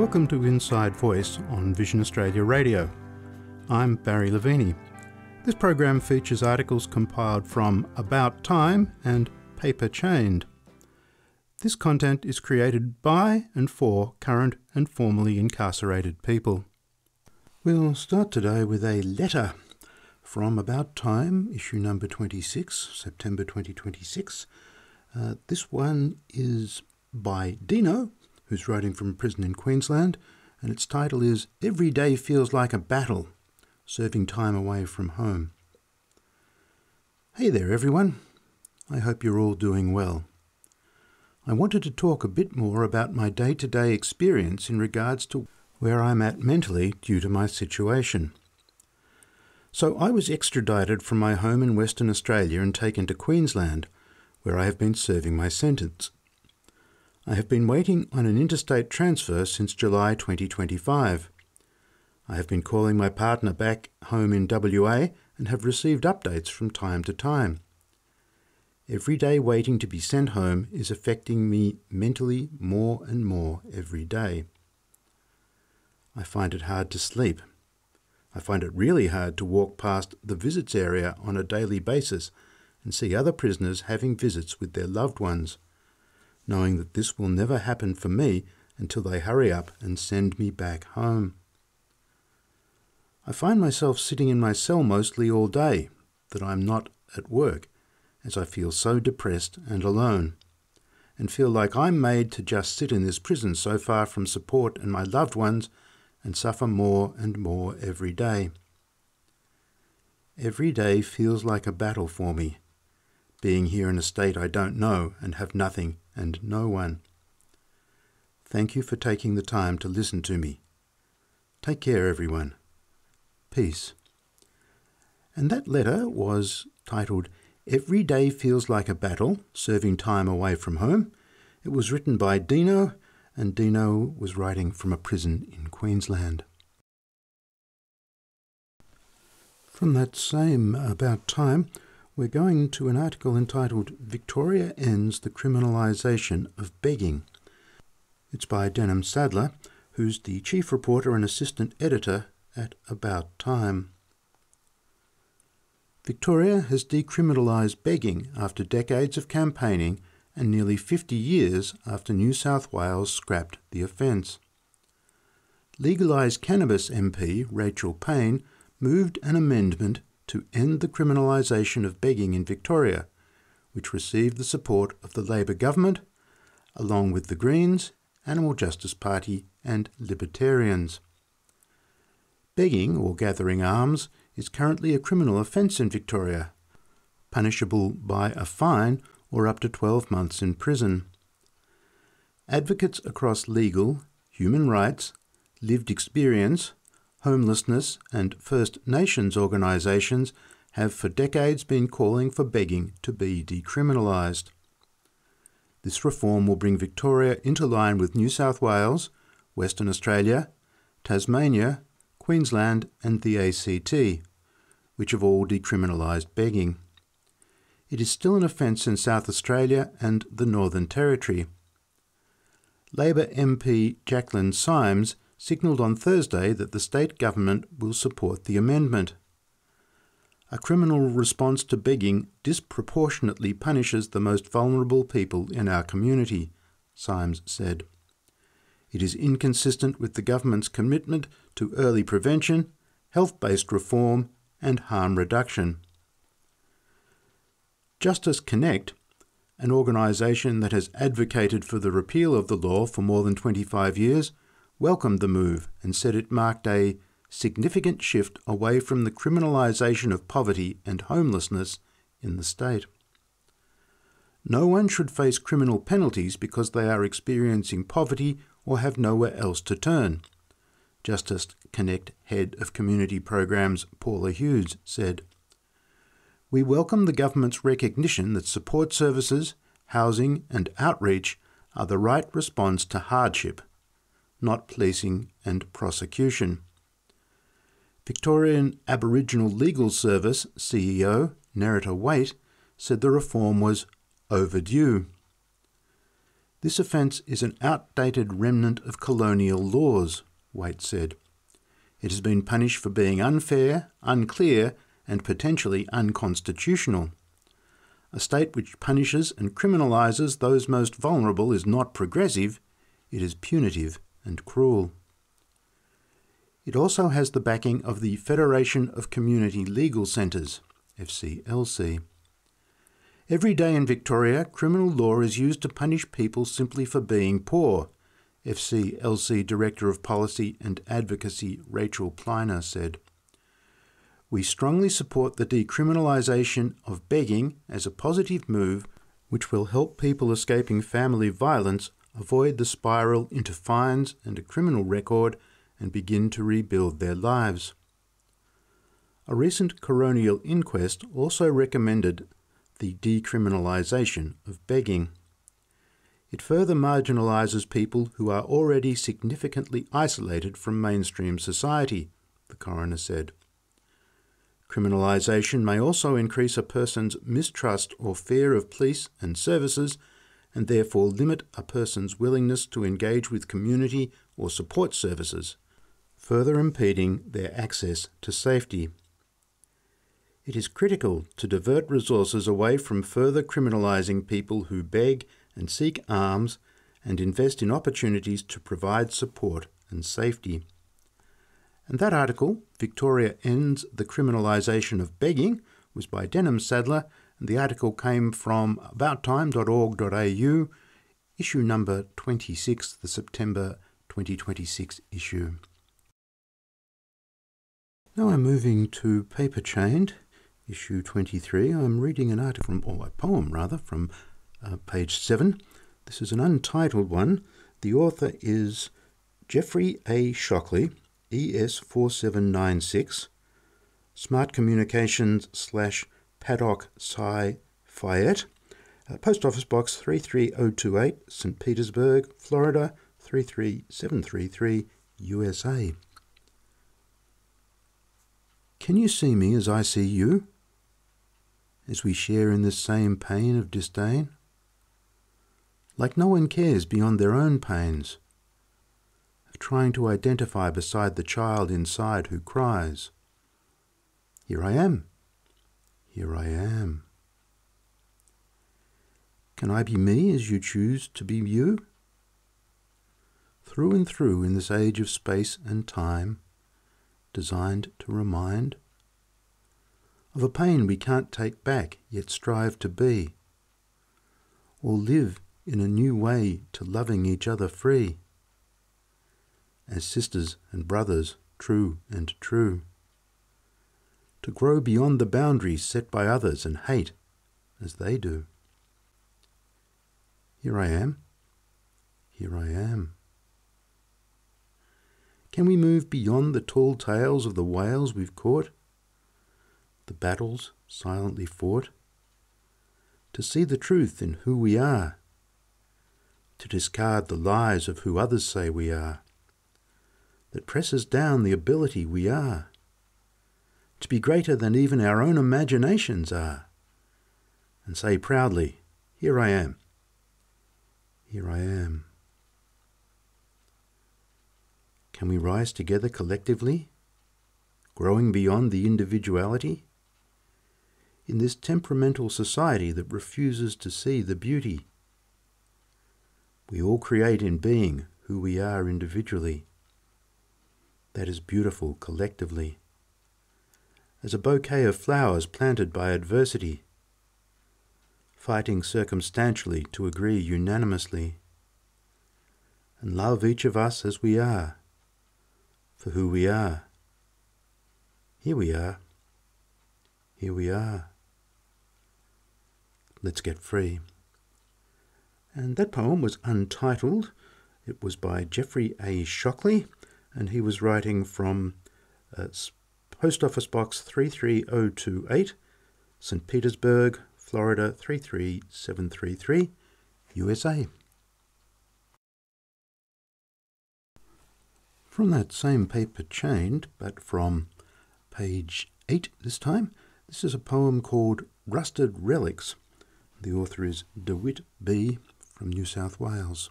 Welcome to Inside Voice on Vision Australia Radio. I'm Barry Levini. This program features articles compiled from About Time and Paper Chained. This content is created by and for current and formerly incarcerated people. We'll start today with a letter from About Time, issue number 26, September 2026. This one is by Dino, who's writing from prison in Queensland, and its title is Every Day Feels Like a Battle, Serving Time Away from Home. Hey there everyone, I hope you're all doing well. I wanted to talk a bit more about my day-to-day experience in regards to where I'm at mentally due to my situation. So I was extradited from my home in Western Australia and taken to Queensland, where I have been serving my sentence. I have been waiting on an interstate transfer since July 2025. I have been calling my partner back home in WA and have received updates from time to time. Every day waiting to be sent home is affecting me mentally more and more every day. I find it hard to sleep. I find it really hard to walk past the visits area on a daily basis and see other prisoners having visits with their loved ones, knowing that this will never happen for me until they hurry up and send me back home. I find myself sitting in my cell mostly all day, that I'm not at work, as I feel so depressed and alone, and feel like I'm made to just sit in this prison so far from support and my loved ones and suffer more and more every day. Every day feels like a battle for me, being here in a state I don't know and have nothing and no one. Thank you for taking the time to listen to me. Take care, everyone. Peace. And that letter was titled Every Day Feels Like a Battle, Serving Time Away from Home. It was written by Dino, and Dino was writing from a prison in Queensland. From that same About Time, we're going to an article entitled Victoria Ends the Criminalisation of Begging. It's by Denham Sadler, who's the chief reporter and assistant editor at About Time. Victoria has decriminalised begging after decades of campaigning and nearly 50 years after New South Wales scrapped the offence. Legalise Cannabis MP Rachel Payne moved an amendment to end the criminalisation of begging in Victoria, which received the support of the Labor government, along with the Greens, Animal Justice Party and Libertarians. Begging, or gathering alms, is currently a criminal offence in Victoria, punishable by a fine or up to 12 months in prison. Advocates across legal, human rights, lived experience, homelessness and First Nations organisations have for decades been calling for begging to be decriminalised. This reform will bring Victoria into line with New South Wales, Western Australia, Tasmania, Queensland and the ACT, which have all decriminalised begging. It is still an offence in South Australia and the Northern Territory. Labor MP Jacqueline Symes signalled on Thursday that the state government will support the amendment. A criminal response to begging disproportionately punishes the most vulnerable people in our community, Symes said. It is inconsistent with the government's commitment to early prevention, health-based reform and harm reduction. Justice Connect, an organisation that has advocated for the repeal of the law for more than 25 years, welcomed the move and said it marked a significant shift away from the criminalisation of poverty and homelessness in the state. No one should face criminal penalties because they are experiencing poverty or have nowhere else to turn, Justice Connect Head of Community Programs Paula Hughes said. We welcome the government's recognition that support services, housing and outreach are the right response to hardship, not policing and prosecution. Victorian Aboriginal Legal Service CEO Nerita Waite said the reform was overdue. This offence is an outdated remnant of colonial laws, Waite said. It has been punished for being unfair, unclear, and potentially unconstitutional. A state which punishes and criminalises those most vulnerable is not progressive, it is punitive and cruel. It also has the backing of the Federation of Community Legal Centres, FCLC. Every day in Victoria, criminal law is used to punish people simply for being poor, FCLC Director of Policy and Advocacy Rachel Pliner said. We strongly support the decriminalisation of begging as a positive move which will help people escaping family violence avoid the spiral into fines and a criminal record and begin to rebuild their lives. A recent coronial inquest also recommended the decriminalisation of begging. It further marginalises people who are already significantly isolated from mainstream society, the coroner said. Criminalisation may also increase a person's mistrust or fear of police and services and therefore limit a person's willingness to engage with community or support services, further impeding their access to safety. It is critical to divert resources away from further criminalising people who beg and seek alms and invest in opportunities to provide support and safety. And that article, Victoria Ends the Criminalisation of Begging, was by Denham Sadler, and the article came from abouttime.org.au, issue number 26, the September 2026 issue. Now I'm moving to Paper Chained, issue 23. I'm reading an article or a poem from page 7. This is an untitled one. The author is Geoffrey A. Shockley, ES4796, Smart Communications / Paddock Sci Fayette, Post Office Box 33028, St. Petersburg, Florida 33733, USA. Can you see me as I see you? As we share in this same pain of disdain? Like no one cares beyond their own pains, of trying to identify beside the child inside who cries. Here I am. Here I am. Can I be me as you choose to be you? Through and through in this age of space and time, designed to remind of a pain we can't take back, yet strive to be, or live in a new way to loving each other free, as sisters and brothers, true and true, to grow beyond the boundaries set by others and hate as they do. Here I am. Here I am. Can we move beyond the tall tales of the whales we've caught, the battles silently fought, to see the truth in who we are, to discard the lies of who others say we are, that presses down the ability we are, to be greater than even our own imaginations are, and say proudly, here I am, here I am. Can we rise together collectively, growing beyond the individuality, in this temperamental society that refuses to see the beauty? We all create in being who we are individually. That is beautiful collectively, as a bouquet of flowers planted by adversity, fighting circumstantially to agree unanimously, and love each of us as we are, for who we are. Here we are. Here we are. Let's get free. And that poem was untitled. It was by Geoffrey A. Shockley, and he was writing from Post Office Box 33028, St. Petersburg, Florida 33733, USA. From that same Paper Chained, but from page 8 this time, this is a poem called Rusted Relics. The author is DeWitt B. from New South Wales.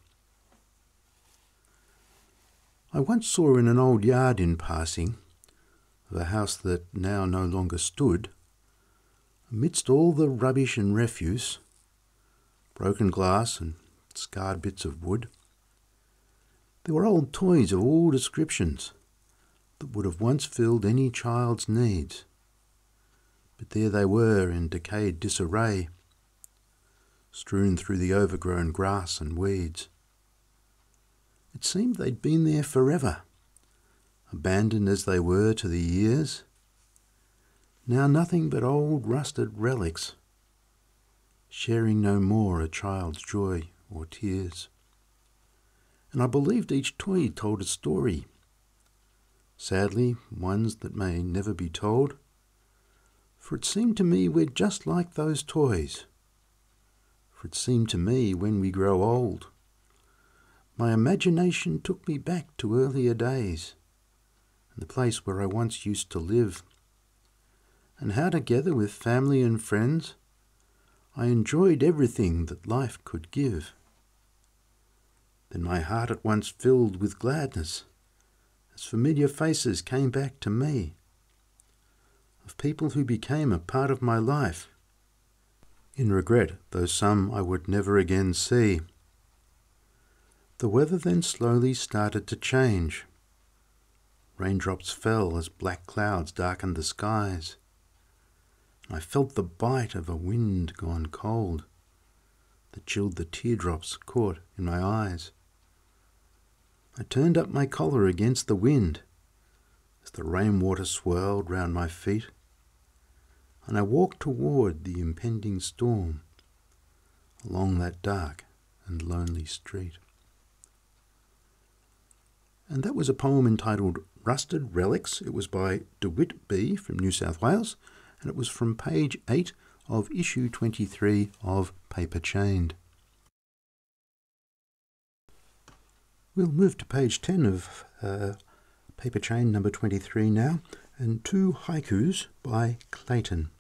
I once saw in an old yard in passing of a house that now no longer stood, amidst all the rubbish and refuse, broken glass and scarred bits of wood, there were old toys of all descriptions that would have once filled any child's needs. But there they were in decayed disarray, strewn through the overgrown grass and weeds. It seemed they'd been there forever, abandoned as they were to the years. Now nothing but old rusted relics, sharing no more a child's joy or tears. And I believed each toy told a story, sadly ones that may never be told, for it seemed to me we're just like those toys. For it seemed to me when we grow old, my imagination took me back to earlier days, and the place where I once used to live, and how together with family and friends I enjoyed everything that life could give. Then my heart at once filled with gladness as familiar faces came back to me, of people who became a part of my life, in regret though some I would never again see. The weather then slowly started to change. Raindrops fell as black clouds darkened the skies. I felt the bite of a wind gone cold that chilled the teardrops caught in my eyes. I turned up my collar against the wind as the rainwater swirled round my feet, and I walked toward the impending storm along that dark and lonely street. And that was a poem entitled Rusted Relics. It was by DeWitt B. from New South Wales, and it was from page 8 of issue 23 of Paper Chained. We'll move to page 10 of Paper Chain number 23 now, and 2 haikus by Clayton.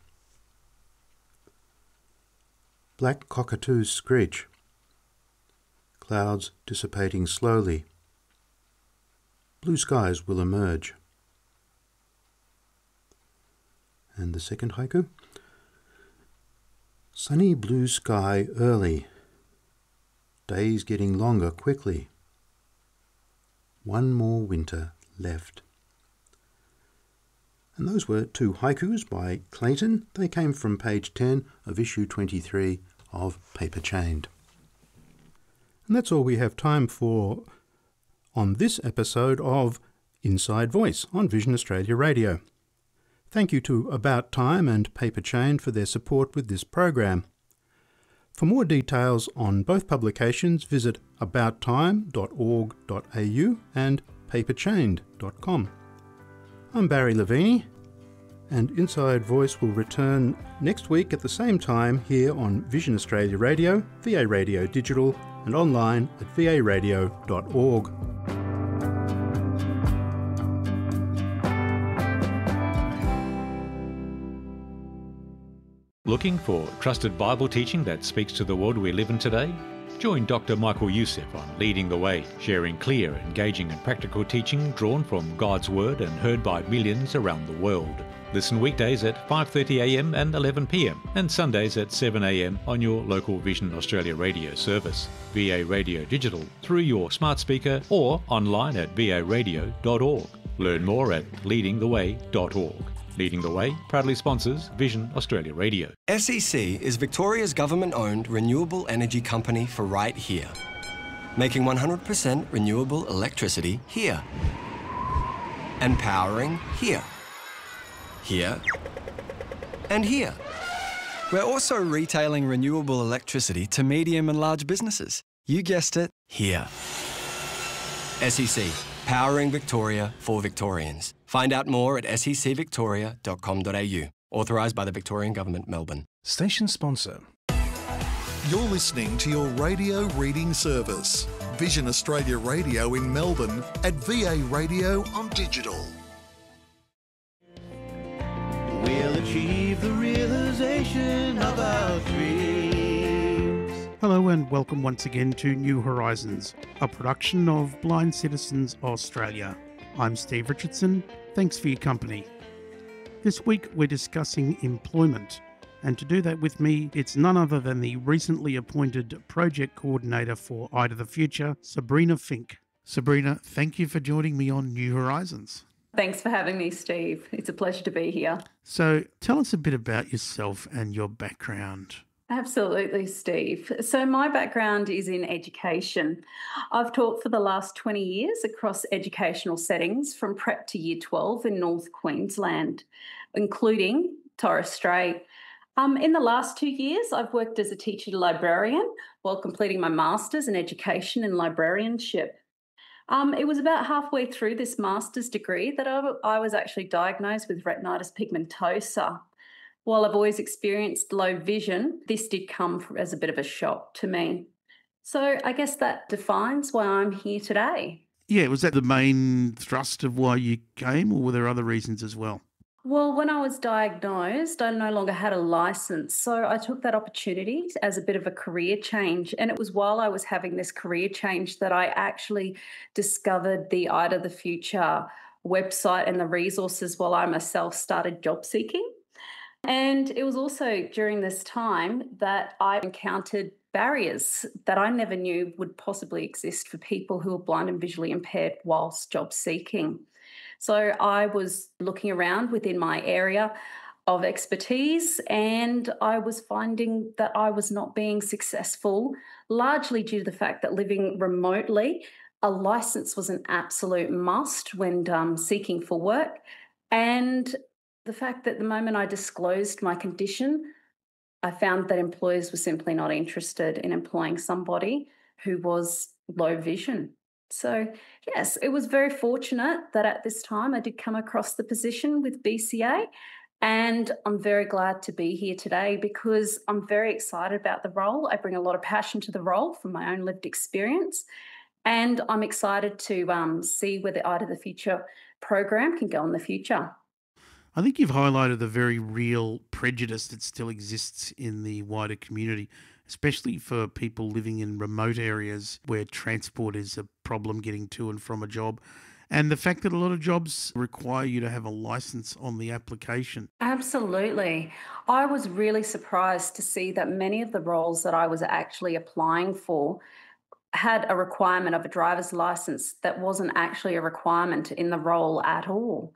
Black cockatoos screech. Clouds dissipating slowly. Blue skies will emerge. And the second haiku. Sunny blue sky early. Days getting longer quickly. One more winter left. And those were 2 haikus by Clayton. They came from page 10 of issue 23 of Paper Chained. And that's all we have time for on this episode of Inside Voice on Vision Australia Radio. Thank you to About Time and Paper Chained for their support with this program. For more details on both publications, visit abouttime.org.au and paperchained.com. I'm Barry Lavini, and Inside Voice will return next week at the same time here on Vision Australia Radio, VA Radio Digital, and online at varadio.org. Looking for trusted Bible teaching that speaks to the world we live in today? Join Dr. Michael Youssef on Leading the Way, sharing clear, engaging and practical teaching drawn from God's Word and heard by millions around the world. Listen weekdays at 5:30am and 11pm and Sundays at 7am on your local Vision Australia radio service, VA Radio Digital, through your smart speaker or online at varadio.org. Learn more at leadingtheway.org. Leading the Way proudly sponsors Vision Australia Radio. SEC is Victoria's government-owned renewable energy company for right here, making 100% renewable electricity here, and powering here, here, and here. We're also retailing renewable electricity to medium and large businesses. You guessed it, here. SEC, powering Victoria for Victorians. Find out more at secvictoria.com.au. Authorised by the Victorian Government, Melbourne. Station sponsor. You're listening to your radio reading service, Vision Australia Radio in Melbourne at VA Radio on Digital. We'll achieve the realization of our dreams. Hello and welcome once again to New Horizons, a production of Blind Citizens Australia. I'm Steve Richardson. Thanks for your company. This week we're discussing employment, and to do that with me, it's none other than the recently appointed project coordinator for Eye to the Future, Sabrina Fink. Sabrina, thank you for joining me on New Horizons. Thanks for having me, Steve. It's a pleasure to be here. So tell us a bit about yourself and your background. Absolutely, Steve. So my background is in education. I've taught for the last 20 years across educational settings from prep to year 12 in North Queensland, including Torres Strait. In the last 2 years, I've worked as a teacher librarian while completing my master's in education and librarianship. It was about halfway through this master's degree that I was actually diagnosed with retinitis pigmentosa. While I've always experienced low vision, this did come as a bit of a shock to me. So I guess that defines why I'm here today. Yeah, was that the main thrust of why you came, or were there other reasons as well? Well, when I was diagnosed, I no longer had a license. So I took that opportunity as a bit of a career change. And it was while I was having this career change that I actually discovered the Eye to the Future website and the resources while I myself started job seeking. And it was also during this time that I encountered barriers that I never knew would possibly exist for people who are blind and visually impaired whilst job seeking. So I was looking around within my area of expertise and I was finding that I was not being successful, largely due to the fact that living remotely, a license was an absolute must when seeking for work. And the fact that the moment I disclosed my condition, I found that employers were simply not interested in employing somebody who was low vision. So, yes, it was very fortunate that at this time I did come across the position with BCA, and I'm very glad to be here today because I'm very excited about the role. I bring a lot of passion to the role from my own lived experience, and I'm excited to see where the Eye to the Future program can go in the future. I think you've highlighted the very real prejudice that still exists in the wider community, especially for people living in remote areas where transport is a problem getting to and from a job. And the fact that a lot of jobs require you to have a license on the application. Absolutely. I was really surprised to see that many of the roles that I was actually applying for had a requirement of a driver's license that wasn't actually a requirement in the role at all.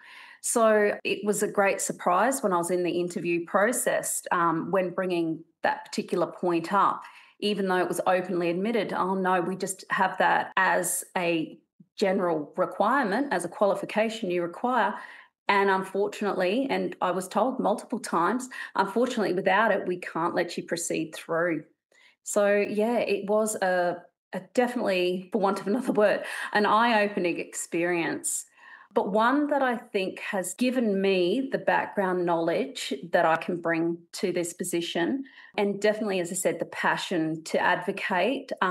So it was a great surprise when I was in the interview process when bringing that particular point up, even though it was openly admitted, oh no, we just have that as a general requirement, as a qualification you require. And unfortunately, and I was told multiple times, unfortunately, without it, we can't let you proceed through. So yeah, it was a definitely, for want of another word, an eye-opening experience. But one that I think has given me the background knowledge that I can bring to this position, and definitely, as I said, the passion to advocate